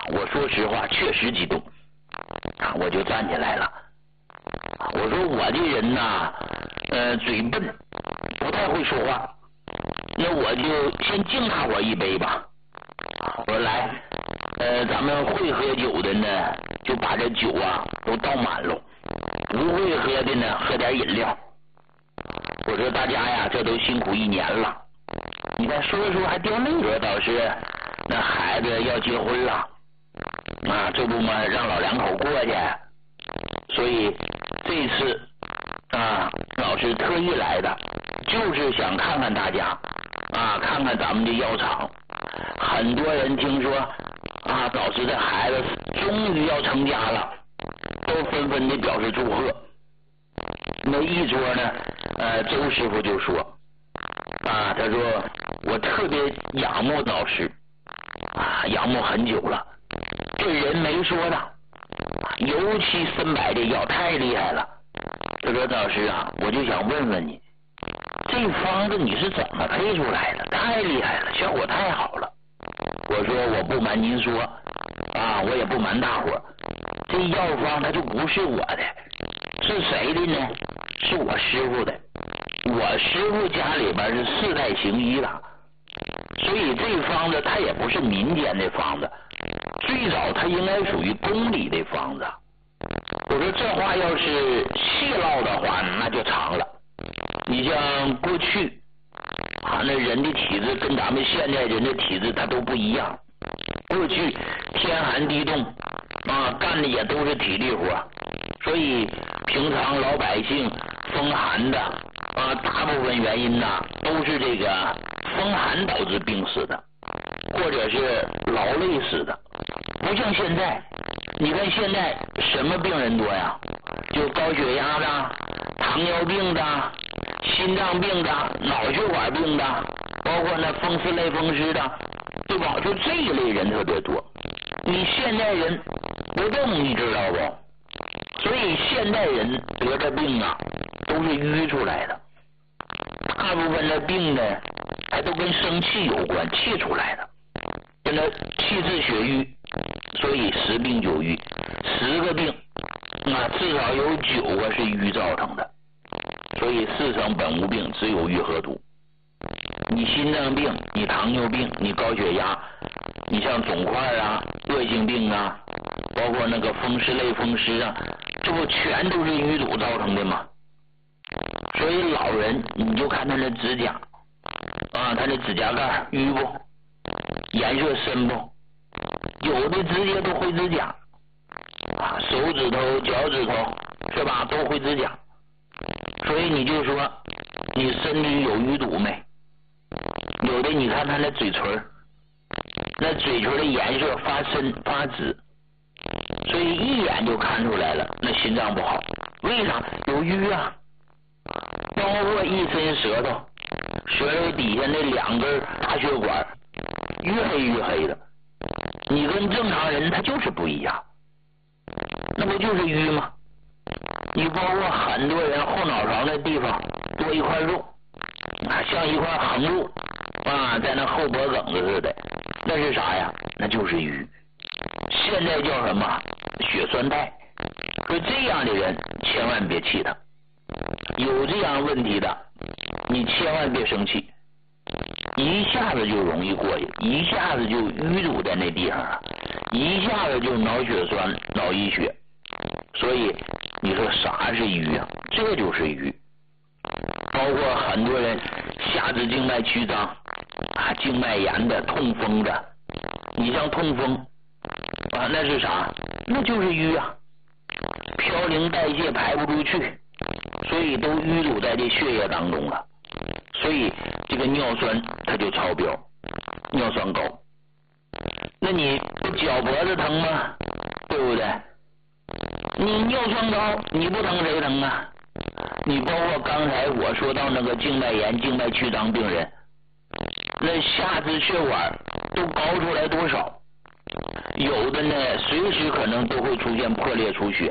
我说实话，确实激动啊，我就站起来了。我说我这人呐，嘴笨，不太会说话，那我就先敬大伙一杯吧。我说来，咱们会喝酒的呢，就把这酒啊都倒满了；不会喝的呢，喝点饮料。我说大家呀，这都辛苦一年了，你看说着说还掉泪。说导师，那孩子要结婚了啊，这不嘛让老两口过去，所以这次啊，老师特意来的，就是想看看大家啊，看看咱们的药厂。很多人听说啊，老师的孩子终于要成家了，都纷纷的表示祝贺。那一桌呢，周师傅就说啊，他说我特别仰慕老师啊，仰慕很久了，这人没说的，尤其森柏这药太厉害了。他说老师啊，我就想问问你，这方子你是怎么配出来的？太厉害了，效果太好了。我说我不瞒您说啊，我也不瞒大伙，这药方它就不是我的，是谁的呢？是我师傅的。我师傅家里边是4代行医的，所以这方子它也不是民间的方子，最早它应该属于宫里的方子。我说这话要是细唠的话，那就长了。你像过去啊，那人的体质跟咱们现在人的体质它都不一样。过去天寒地冻啊，干的也都是体力活，所以平常老百姓风寒的啊，大部分原因呢都是这个风寒导致病死的，或者是劳累死的。不像现在，你看现在什么病人多呀？就高血压的、糖尿病的、心脏病的、脑血管病的，包括那风湿类风湿的，对吧？就这一类人特别多。你现代人不动，你知道不？所以现代人得的病啊，都是淤出来的。大部分的病呢，还都跟生气有关，气出来的。真的气滞血瘀，所以10病9瘀，10个病啊，至少有9个是瘀造成的。所以4成本无病，只有瘀和毒。你心脏病，你糖尿病，你高血压，你像肿块啊、恶性病啊，包括那个风湿类风湿啊，这不全都是淤堵造成的吗？所以老人你就看他的指甲啊，他的指甲盖淤不，颜色深不，有的直接都灰指甲啊，手指头、脚趾头是吧，都灰指甲。所以你就说你身体有淤堵没？有的你看他那嘴唇，那嘴唇的颜色发深发紫，所以一眼就看出来了，那心脏不好。为啥？有淤啊。包括一伸舌头，舌头底下那2根大血管越黑越黑的，你跟正常人他就是不一样，那不就是淤吗？你包括很多人后脑勺那地方多一块肉啊，像一块横肉啊，在那后脖梗子似的，那是啥呀？那就是淤。现在叫什么？血栓带。说这样的人千万别气他，有这样问题的你千万别生气，一下子就容易过去，一下子就淤堵在那地方了，一下子就脑血栓、脑溢血。所以你说啥是瘀啊？这就是瘀。包括很多人下肢静脉曲张啊、静脉炎的、痛风的，你像痛风啊，那是啥？那就是瘀啊，嘌呤代谢排不出去，所以都淤堵在这血液当中了，所以这个尿酸它就超标，尿酸高。那你脚脖子疼吗？对不对？你尿酸高，你不疼谁疼啊？你包括刚才我说到那个静脉炎、静脉曲张病人，那下肢血管都高出来多少？有的呢，随时可能都会出现破裂出血。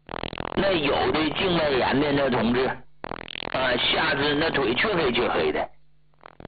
那有的静脉炎的那同志啊，下肢那腿黢黑黢黑的，